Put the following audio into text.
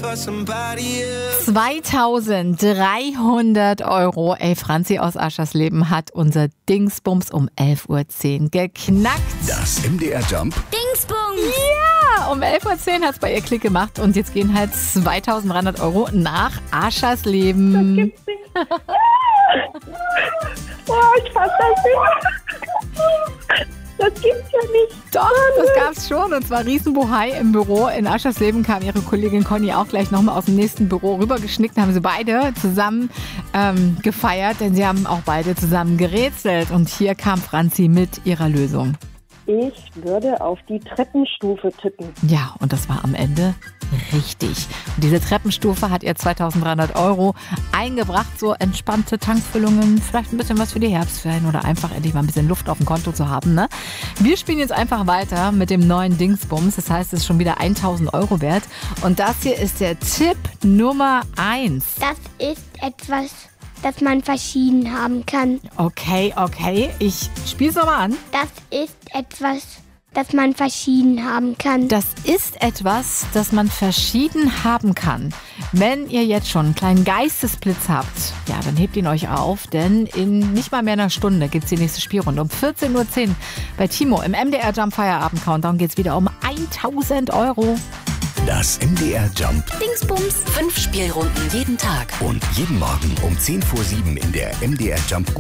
for somebody else. 2300 Euro. Ey, Franzi aus Aschersleben hat unser Dingsbums um 11.10 Uhr geknackt. Das MDR Jump Dingsbums! Ja, um 11.10 Uhr hat es bei ihr Klick gemacht und jetzt gehen halt 2300 Euro nach Aschersleben. Gibt's nicht. Oh, ich fass das nicht. Das gibt's ja nicht. Doch, das gab's schon und zwar Riesenbohai im Büro. In Aschersleben kam ihre Kollegin Conny auch gleich nochmal aus dem nächsten Büro rübergeschnickt. Haben sie beide zusammen gefeiert, denn sie haben auch beide zusammen gerätselt. Und hier kam Franzi mit ihrer Lösung. Ich würde auf die Treppenstufe tippen. Ja, und das war am Ende richtig. Und diese Treppenstufe hat ihr 2300 Euro eingebracht. So entspannte Tankfüllungen, vielleicht ein bisschen was für die Herbstferien oder einfach endlich mal ein bisschen Luft auf dem Konto zu haben. Ne? Wir spielen jetzt einfach weiter mit dem neuen Dingsbums. Das heißt, es ist schon wieder 1000 Euro wert. Und das hier ist der Tipp Nummer 1. Das ist etwas, das man verschieden haben kann. Okay. Ich spiele es nochmal an. Das ist etwas, das man verschieden haben kann. Das ist etwas, das man verschieden haben kann. Wenn ihr jetzt schon einen kleinen Geistesblitz habt, ja, dann hebt ihn euch auf, denn in nicht mal mehr einer Stunde gibt es die nächste Spielrunde. Um 14.10 Uhr bei Timo im MDR Jump Feierabend Countdown geht es wieder um 1000 Euro. Das MDR Jump Dingsbums. 5 Spielrunden jeden Tag. und jeden Morgen um 10 vor 7 in der MDR Jump